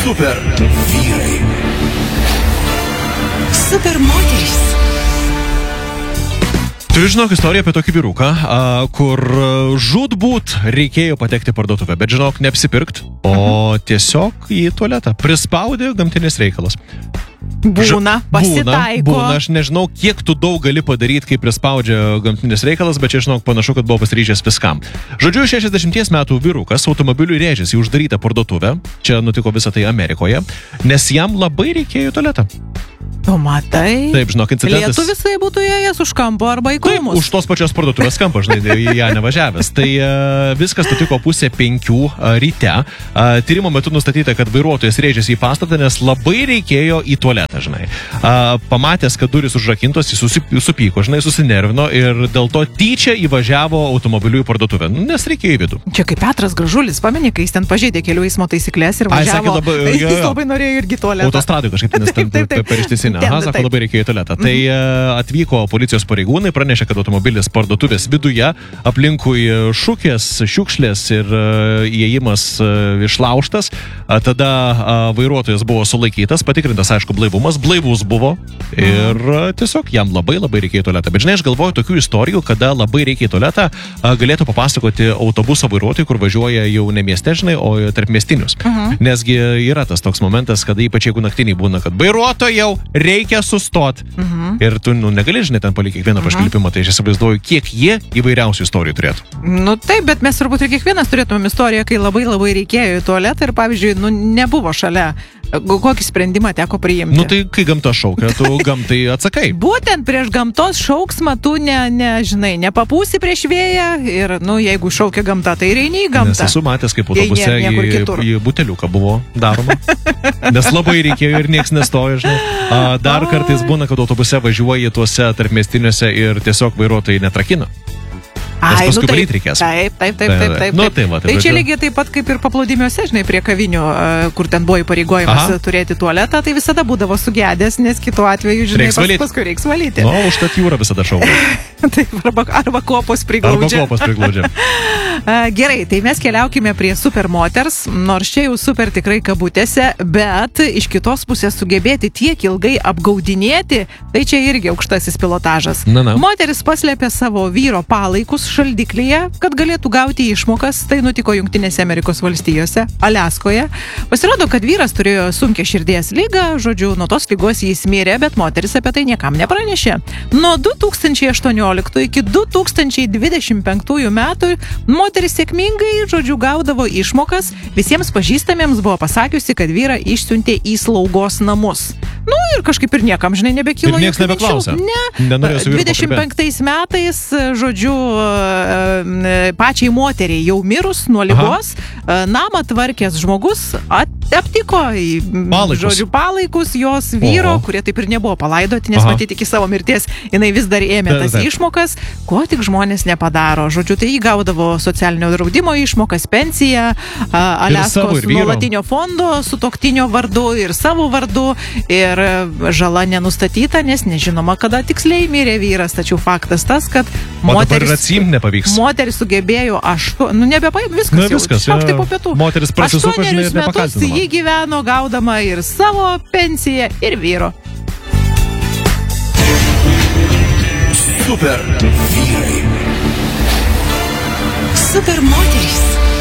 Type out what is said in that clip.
Super vyrai. Super moterys. Turiu žinok istoriją apie tokį vyruką, kur žūtbūt reikėjo patekti parduotuvę, bet žinok, neapsipirkt, o tiesiog į tualetą. Prispaudė gamtinis reikalas. Pasitaiko. Būna, aš nežinau, kiek tu daug gali padaryti, kai prispaudžia gamtinis reikalas, bet čia, žinok, panašu, kad buvo pasiryžęs viskam. Žodžiu, 60 metų vyrukas automobiliu rėžėsi į uždarytą parduotuvę, čia nutiko visą tai Amerikoje, nes jam labai reikėjo į tualetą. Tu matai? Taip, žinok, incidentas. Lietuvis tai būtų ėjęs už kampo arba į krūmus. Taip, už tos pačios parduotuvės kampą, žinai, į ją nevažiavęs. Tai viskas nutiko 4:30 ryte. Tyrimo metu nustatyta, kad vairuotojas rėžėsi į pastatą, nes labai reikėjo į tualetą, žinai. Pamatęs, kad durys užrakintos, jis supyko, žinai, susinervino ir dėl to tyčia įvažiavo automobiliu į parduotuvę, nes reikėjo į vidų. Čia kaip Petras Gražulis, pameni, kai jis ten pažeidė kelių eismo taisyklės ir važiavo. Jis labai norėjo irgi tualetą. Autostradui kažkaip, nes ten per ištisinę. Aha, sako, labai reikėjo į tualetą. Tai atvyko policijos pareigūnai, pranešė, kad automobilis parduotuvės viduje, aplinkui šukės, šiukšlės ir įėjimas išlaužtas. Tada vairuotojas buvo sulaikytas, patikrintas, aišku, blaivumas, blaivus buvo ir tiesiog jam labai reikėjo į tualetą. Bet žinai, aš galvoju tokių istorijų, kada labai reikia į tualetą, galėtų papasakoti autobuso vairuotojai, kur važiuoja jau ne mieste, žinai, o tarp miestinius. Nesgi yra tas toks momentas, kada ypač jeigu naktiniai būna, kad vairuotojau reikia sustot. Ir tu negali, žinai, ten palikti kiekvieną pašvilpimą, tai aš įsivaizduoju, kiek jie įvairiausių istorijų turėtų. Nu taip, bet mes turbūt ir kiekvienas turėtumėm istoriją, kai labai reikėjo į tualetą ir, pavyzdžiui, nebuvo šalia. Kokį sprendimą teko priimti? Nu tai, kai gamta šaukia, tu gamtai atsakai. Būtent prieš gamtos šauksmą tu žinai, nepapūsi prieš vėją ir, jeigu šaukia gamta, tai eini į gamtą. Nes esu matęs, kaip autobuse į buteliuką buvo daroma. Nes labai reikėjo ir nieks nestojo, žinai. Dar kartais būna, kad autobuse važiuoji tuose tarpmiestiniuose ir tiesiog vairuotojai netrakina. Nes paskui valyti reikės. Taip. Nu, tai čia lygiai taip pat kaip ir paplūdimiuose, žinai, prie kavinių, kur ten buvo įpareigojimas turėti tualetą, tai visada būdavo sugedęs, nes kitu atveju, žinai, paskui reiks valyti. Nu, užtat jūra visada šaukia. Taip, arba kopos priglaudžia. Gerai, tai mes keliaukime prie super moters, nors čia jau super tikrai kabutėse, bet iš kitos pusės sugebėti tiek ilgai apgaudinėti, tai čia irgi aukštasis pilotažas. Moteris paslėpė savo vyro palaikus šaldiklyje, kad galėtų gauti išmokas. Tai nutiko Jungtinėse Amerikos valstijose, Aliaskoje. Pasirodo, kad vyras turėjo sunkią širdies ligą, žodžiu, nuo tos ligos jis mirė, bet moteris apie tai niekam nepranešė. Nuo 2018 iki 2025 metų moteris sėkmingai, žodžiu, gaudavo išmokas. Visiems pažįstamiems buvo pasakiusi, kad vyrą išsiuntė į slaugos namus. Nu ir kažkaip ir niekam, žinai, nebekilo. Ir nieks nebeklausė. Ne. 25 metais, žodžiu, pačiai moteriai jau mirus nuo ligos, namą tvarkęs žmogus aptiko palaikus jos vyro, kurie taip ir nebuvo palaidoti, nes matyti iki savo mirties jinai vis dar ėmė tas išmokas, ko tik žmonės nepadaro. Žodžiu, tai jį gaudavo socialinio draudimo išmokas, pensiją, Aliaskos nuolatinio fondo, sutuoktinio vardu ir savo vardu, ir žala nenustatyta, nes nežinoma, kada tiksliai mirė vyras, tačiau faktas tas, kad moteris sugebėjo viskas jau, po pietų. Moteris prasisuko, žinai, ir 8 metus jį gyveno gaudama ir savo pensiją, ir vyro. Super vyrai. Super moterys.